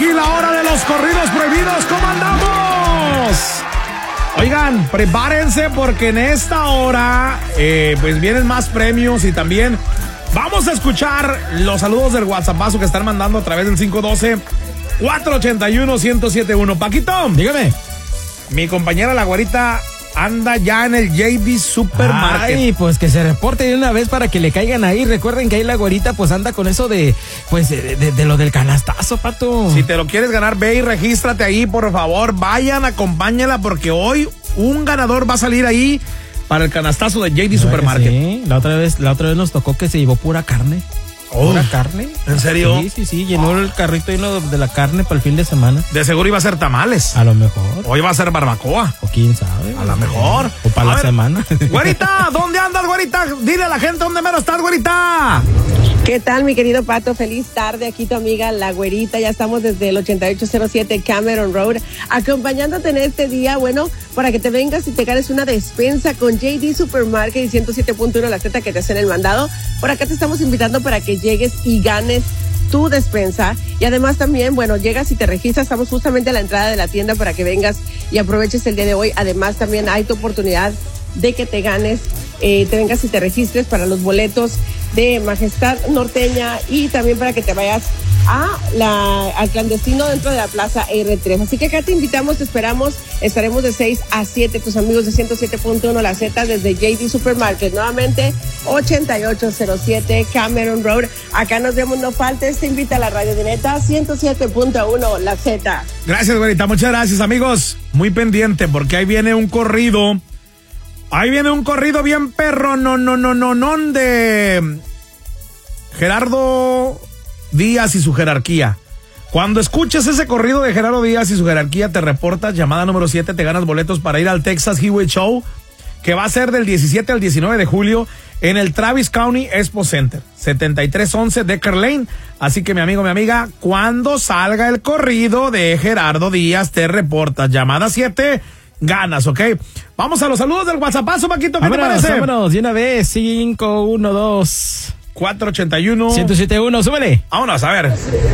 aquí la hora de los corridos prohibidos. ¿Cómo andamos? Oigan, prepárense porque en esta hora pues vienen más premios y también vamos a escuchar los saludos del WhatsAppazo que están mandando a través del 512-481-1071. Paquito, dígame. Mi compañera la güerita anda ya en el JD Supermarket. Ay, pues que se reporte de una vez para que le caigan ahí. Recuerden que ahí la güerita pues anda con eso de lo del canastazo, Pato. Si te lo quieres ganar, ve y regístrate ahí, por favor. Vayan, acompáñala porque hoy un ganador va a salir ahí para el canastazo de JD Supermarket. Sí, la otra vez nos tocó que se llevó pura carne. ¿Pura carne? ¿En serio? Sí, llenó el carrito lleno de la carne para el fin de semana. De seguro iba a ser tamales. A lo mejor. Hoy va a ser barbacoa. O quién sabe. A lo mejor. O para la semana. Güerita, ¿dónde andas, güerita? Dile a la gente dónde mero estás, güerita. ¿Qué tal, mi querido Pato? Feliz tarde, aquí tu amiga La Güerita. Ya estamos desde el 8807 Cameron Road, acompañándote en este día, bueno, para que te vengas y te ganes una despensa con JD Supermarket y 107.1 La Z que te hacen el mandado. Por acá te estamos invitando para que llegues y ganes tu despensa. Y además también, bueno, llegas y te registras. Estamos justamente a la entrada de la tienda para que vengas y aproveches el día de hoy. Además también hay tu oportunidad de que te ganes, te vengas y te registres para los boletos de Majestad Norteña y también para que te vayas al clandestino dentro de la Plaza R3. Así que acá te invitamos, te esperamos, estaremos de 6 a 7, tus amigos de 107.1 La Z desde JD Supermarket, nuevamente 8807 Cameron Road. Acá nos vemos, no faltes, te invita a la radio de neta 107.1 La Z. Gracias, güerita, muchas gracias, amigos. Muy pendiente porque ahí viene un corrido. Ahí viene un corrido bien perro, no, de Gerardo Díaz y su jerarquía. Cuando escuches ese corrido de Gerardo Díaz y su jerarquía, te reportas, llamada número 7, te ganas boletos para ir al Texas Highway Show, que va a ser del 17 al 19 de julio en el Travis County Expo Center, 7311 Decker Lane. Así que mi amigo, mi amiga, cuando salga el corrido de Gerardo Díaz, te reportas, llamada 7, ganas, ¿ok? Vamos a los saludos del WhatsAppazo, Paquito, ¿qué te parece? Vámonos, de una vez, 512 481 1071, súbele. Vámonos, a ver.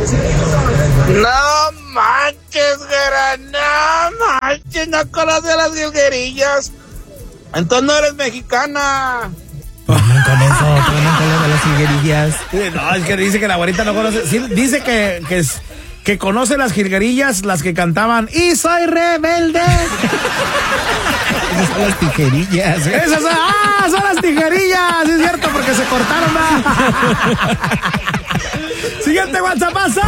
No manches, Gerard, no manches, no conoces las jilguerillas. Entonces no eres mexicana. Con eso, de las jilguerillas. No, es que dice que la güerita no conoce. Sí, dice que conoce las jilguerillas, las que cantaban "Y soy rebelde". Esas son las tijerillas. Esas son las tijerillas, sí es cierto, porque se cortaron. Siguiente WhatsAppazo.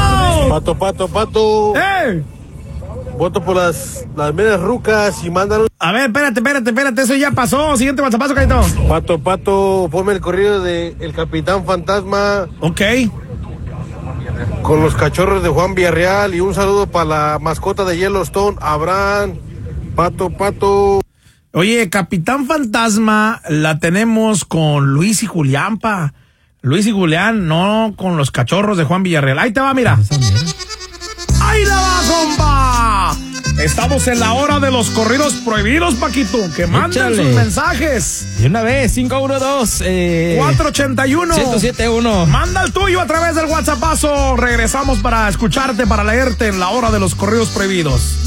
Pato. Voto por las meras rucas y mandan. A ver, espérate, eso ya pasó. Siguiente WhatsAppazo, Caito. Pato, ponme el corrido de El Capitán Fantasma. Ok. Con los cachorros de Juan Villarreal y un saludo para la mascota de Yellowstone, Abraham. Pato. Oye, Capitán Fantasma la tenemos con Luis y Julián, pa. Luis y Julián, no con los cachorros de Juan Villarreal. Ahí te va, mira. ¡Ahí la va, compa! Estamos en la hora de los corridos prohibidos, Paquito. Que manden sus mensajes. De una vez, 512 481 1071. Manda el tuyo a través del WhatsAppazo. Regresamos para escucharte, para leerte en la hora de los corridos prohibidos.